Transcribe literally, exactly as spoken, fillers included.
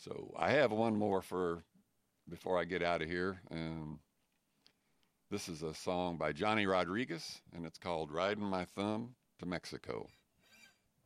So I have one more for before I get out of here. And this is a song by Johnny Rodriguez, and it's called Riding My Thumb to Mexico.